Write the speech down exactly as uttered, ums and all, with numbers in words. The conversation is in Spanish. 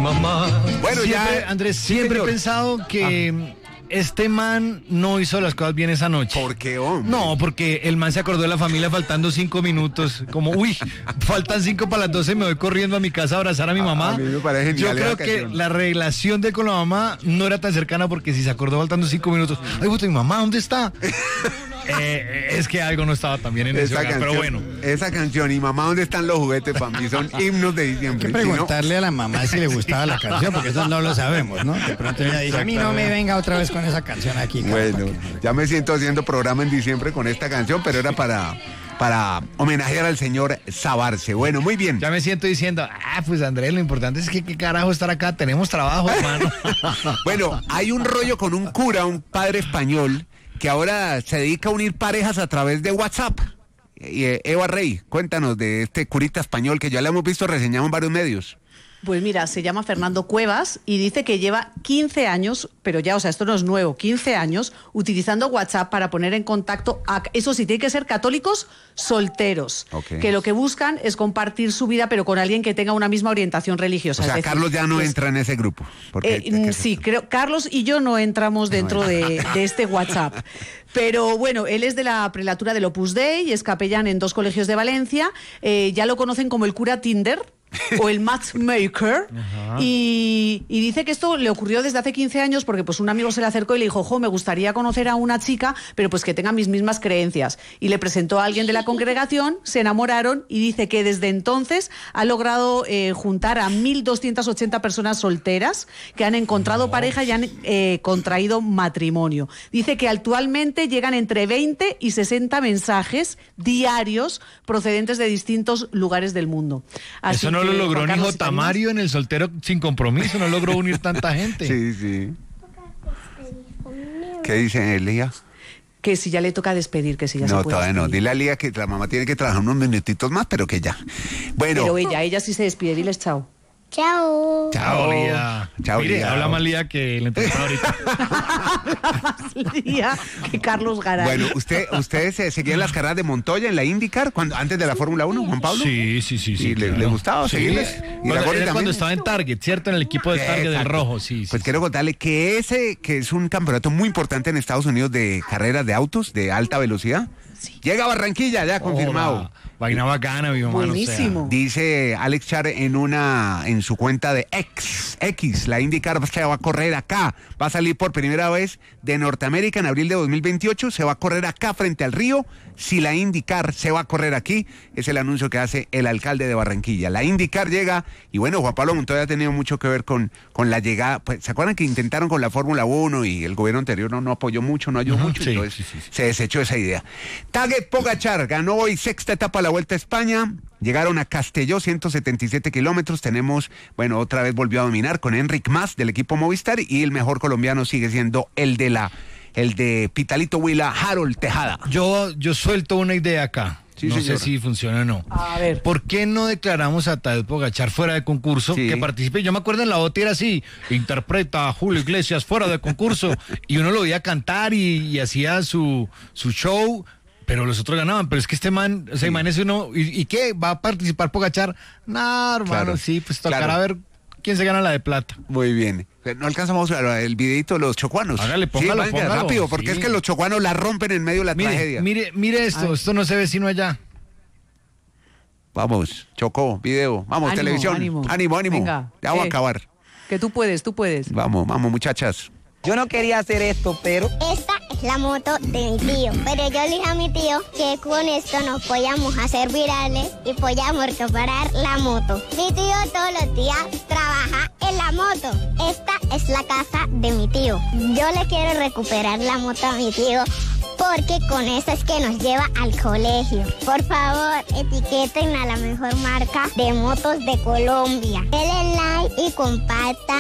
mamá. Bueno, siempre, ya, Andrés, sí, siempre señor. he pensado que ah. este man no hizo las cosas bien esa noche. ¿Por qué, hombre? No, porque el man se acordó de la familia faltando cinco minutos. Como, uy, faltan cinco para las doce, me voy corriendo a mi casa a abrazar a mi mamá. A mí me parece Yo genial creo esa que canción. la relación de con la mamá no era tan cercana porque si se acordó faltando cinco minutos, ay, puta, mi mamá, ¿dónde está? eh, es que algo no estaba tan bien en ese Esa hogar, canción, pero bueno. Esa canción y mamá, ¿dónde están los juguetes? Para mí son himnos de diciembre. Hay que preguntarle a la mamá si le gustaba la canción, porque eso no lo sabemos, ¿no? De pronto ella dice, a mí no me venga otra vez con esa canción aquí. Bueno, ya me siento haciendo programa en diciembre con esta canción, pero era para, para homenajear al señor Sabarce. Bueno, muy bien. Ya me siento diciendo, ah, pues Andrés, lo importante es que qué carajo estar acá, tenemos trabajo, hermano. Bueno, hay un rollo con un cura, un padre español, que ahora se dedica a unir parejas a través de WhatsApp. Y, eh, Eva Rey, cuéntanos de este curita español que ya lo hemos visto reseñado en varios medios. Pues mira, se llama Fernando Cuevas y dice que lleva quince años, pero ya, o sea, esto no es nuevo, quince años utilizando WhatsApp para poner en contacto, a, eso sí, tiene que ser católicos solteros, okay. que lo que buscan es compartir su vida, pero con alguien que tenga una misma orientación religiosa. O sea, es decir, Carlos ya no pues, entra en ese grupo. Porque, eh, ¿qué es sí, esto? creo, Carlos y yo no entramos dentro no de, de este WhatsApp. Pero bueno, él es de la prelatura del Opus Dei, es capellán en dos colegios de Valencia, eh, ya lo conocen como el cura Tinder o el matchmaker, y, y dice que esto le ocurrió desde hace quince años porque pues un amigo se le acercó y le dijo, ojo, me gustaría conocer a una chica, pero pues que tenga mis mismas creencias, y le presentó a alguien de la congregación, se enamoraron, y dice que desde entonces ha logrado eh, juntar a mil doscientas ochenta personas solteras que han encontrado pareja y han eh, contraído matrimonio. Dice que actualmente llegan entre veinte y sesenta mensajes diarios procedentes de distintos lugares del mundo. Así Eso no que, lo logró Juan ni Carlos, J. Mario en El soltero sin compromiso, no logró unir tanta gente. Sí, sí. ¿Qué dice Elía? que si ya le toca despedir, que si ya no, se puede todavía no. despedir. Dile a Lía que la mamá tiene que trabajar unos minutitos más, pero que ya. Bueno. Pero ella, ella sí se despide. Diles chao. Chao. Chao, Lía. Chao, Mire, Lía. habla más Lía que el entrevistado ahorita. Lía que Carlos Garay. Bueno, usted, ¿ustedes eh, seguían las carreras de Montoya en la IndyCar cuando, antes de la Fórmula uno, Juan Pablo? Sí, sí, sí. sí ¿Y le, claro. le gustaba Sí. seguirles? ¿Y Cuando, la Gori era también? cuando estaba en Target, ¿cierto? En el equipo de Target del Exacto. rojo, sí. sí Pues sí. quiero contarle que ese, que es un campeonato muy importante en Estados Unidos de carreras de autos de alta velocidad, sí. Llega a Barranquilla, ya confirmado. Oh, va. Vaina bacana, mi mamá. Buenísimo. O sea. Dice Alex Char en una en su cuenta de X, X, la IndyCar se va a correr acá, va a salir por primera vez de Norteamérica en abril de dos mil veintiocho, se va a correr acá frente al río. Si la IndyCar se va a correr aquí, es el anuncio que hace el alcalde de Barranquilla. La IndyCar llega, y bueno, Juan Pablo Montoya ha tenido mucho que ver con, con la llegada. Pues, ¿se acuerdan que intentaron con la Fórmula uno y el gobierno anterior no, no apoyó mucho, no ayudó Uh-huh, mucho? sí, Entonces sí, sí, sí. se desechó esa idea. Tadej Pogačar ganó hoy sexta etapa de la Vuelta a España. Llegaron a Castelló, ciento setenta y siete kilómetros. Tenemos, bueno, otra vez volvió a dominar con Enric Mas del equipo Movistar, y el mejor colombiano sigue siendo el de la el de Pitalito Huila, Harold Tejada. Yo, yo suelto una idea acá. Sí, no señora. sé si funciona o no. A ver. ¿Por qué no declaramos a Tadej Pogačar fuera de concurso? Sí. Que participe. Yo me acuerdo en la bota era así, interpreta a Julio Iglesias fuera de concurso, y uno lo veía cantar y, y hacía su, su show, pero los otros ganaban. Pero es que este man, o sea, Sí. imagínese uno, ¿y, ¿y qué? ¿Va a participar Pogačar? No, hermano, Claro, sí, pues tocará claro. ver quién se gana la de plata. Muy bien. No alcanzamos a ver el videito de los chocuanos. Hágale, póngalo, sí, venga, póngalo. rápido, porque Sí. es que los chocuanos la rompen en medio de la Mire, tragedia. mire, mire esto, Ay. esto no se ve sino allá. Vamos, Chocó, video. Vamos, Ánimo, televisión. ánimo. ánimo. ánimo. Venga, Ya vamos eh. a acabar. Que tú puedes, tú puedes. Vamos, vamos, muchachas. Yo no quería hacer esto, pero Esta es la moto de mi tío, pero yo le dije a mi tío que con esto nos podíamos hacer virales y podíamos recuperar la moto. Mi tío todos los días trabaja en la moto. Esta es la casa de mi tío. Yo le quiero recuperar la moto a mi tío porque con esa es que nos lleva al colegio. Por favor, etiqueten a la mejor marca de motos de Colombia. Denle like y compartan